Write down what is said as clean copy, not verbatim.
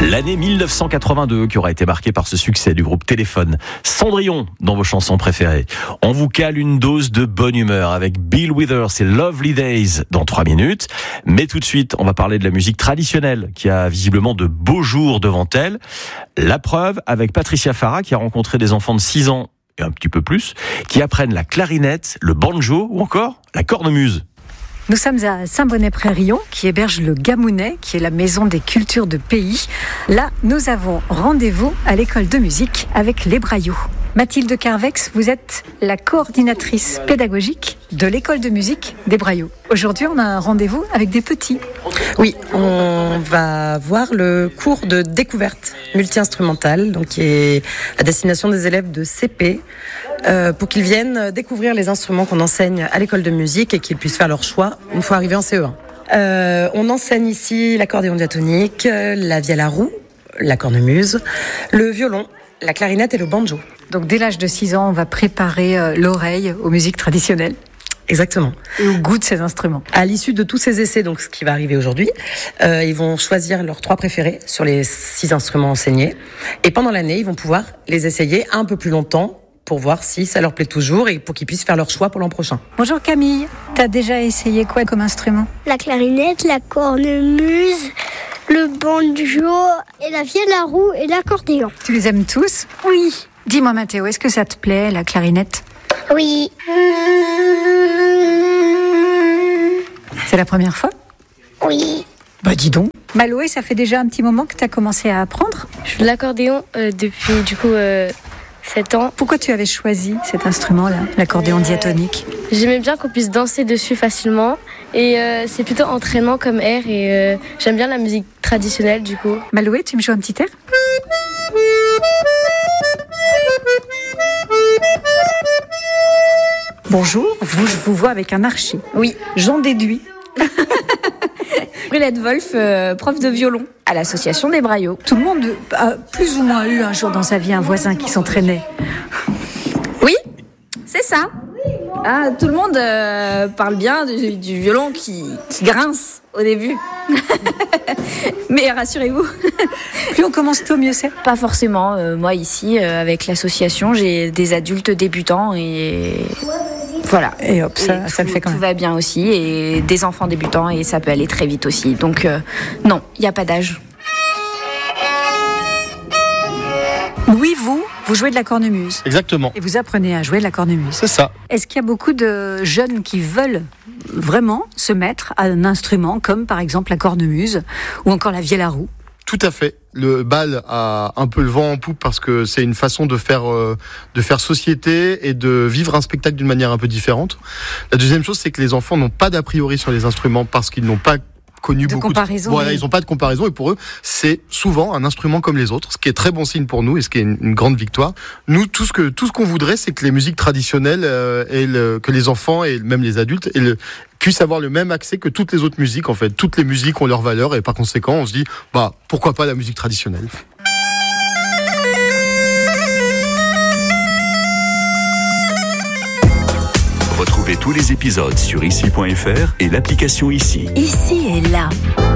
L'année 1982 qui aura été marquée par ce succès du groupe Téléphone. Cendrillon dans vos chansons préférées. On vous cale une dose de bonne humeur avec Bill Withers et Lovely Days dans 3 minutes. Mais tout de suite, on va parler de la musique traditionnelle qui a visiblement de beaux jours devant elle. La preuve avec Patricia Farah qui a rencontré des enfants de 6 ans et un petit peu plus qui apprennent la clarinette, le banjo ou encore la cornemuse. Nous sommes à Saint-Bonnet-Près-Rion, qui héberge le Gamounet, qui est la maison des cultures de pays. Là, nous avons rendez-vous à l'école de musique avec les Braillots. Mathilde Carvex, vous êtes la coordinatrice pédagogique de l'école de musique des Braillots. Aujourd'hui, on a un rendez-vous avec des petits. Oui, on va voir le cours de découverte multi-instrumentale, donc qui est à destination des élèves de CP, pour qu'ils viennent découvrir les instruments qu'on enseigne à l'école de musique et qu'ils puissent faire leur choix une fois arrivés en CE1. On enseigne ici l'accordéon diatonique, la vielle à roue, la cornemuse, le violon, la clarinette et le banjo. Donc dès l'âge de 6 ans, on va préparer l'oreille aux musiques traditionnelles. Exactement. Et au goût de ces instruments. À l'issue de tous ces essais, donc ce qui va arriver aujourd'hui, ils vont choisir leurs 3 préférés sur les 6 instruments enseignés. Et pendant l'année, ils vont pouvoir les essayer un peu plus longtemps pour voir si ça leur plaît toujours et pour qu'ils puissent faire leur choix pour l'an prochain. Bonjour Camille, t'as déjà essayé quoi comme instrument ? La clarinette, la cornemuse, le banjo et la vielle à roue et l'accordéon. Tu les aimes tous ? Oui. Dis-moi Mathéo, est-ce que ça te plaît la clarinette ? Oui. C'est la première fois ? Oui. Bah dis donc. Maloé, ça fait déjà un petit moment que t'as commencé à apprendre ? Je fais de l'accordéon depuis 7 ans. Pourquoi tu avais choisi cet instrument-là, l'accordéon diatonique ? J'aimais bien qu'on puisse danser dessus facilement et c'est plutôt entraînant comme air et j'aime bien la musique traditionnelle du coup. Maloé, tu me joues un petit air ? Bonjour, je vous vois avec un archer. Oui. J'en déduis. Brulette Wolf, prof de violon à l'association des Braillots. Tout le monde a plus ou moins eu un jour dans sa vie un voisin qui s'entraînait. Oui, c'est ça. Ah, tout le monde parle bien du violon qui grince au début. Mais rassurez-vous. Plus on commence tôt, mieux c'est. Pas forcément. Moi ici, avec l'association, j'ai des adultes débutants et... Voilà. Et hop, ça le fait quand même. Tout va bien aussi, et des enfants débutants, et ça peut aller très vite aussi. Donc, non, il n'y a pas d'âge. Louis, vous jouez de la cornemuse. Exactement. Et vous apprenez à jouer de la cornemuse. C'est ça. Est-ce qu'il y a beaucoup de jeunes qui veulent vraiment se mettre à un instrument, comme par exemple la cornemuse, ou encore la vielle à roue ? Tout à fait. Le bal a un peu le vent en poupe parce que c'est une façon de faire société et de vivre un spectacle d'une manière un peu différente. La deuxième chose, c'est que les enfants n'ont pas d'a priori sur les instruments parce qu'ils n'ont pas connu beaucoup comparaison. Voilà, Oui. ils n'ont pas de comparaison et pour eux, c'est souvent un instrument comme les autres, ce qui est très bon signe pour nous et ce qui est une grande victoire. Nous, tout ce qu'on voudrait, c'est que les musiques traditionnelles que les enfants et même les adultes puissent avoir le même accès que toutes les autres musiques. En fait, toutes les musiques ont leur valeur et par conséquent, on se dit, pourquoi pas la musique traditionnelle. Retrouvez tous les épisodes sur ici.fr et l'application Ici. Ici et là.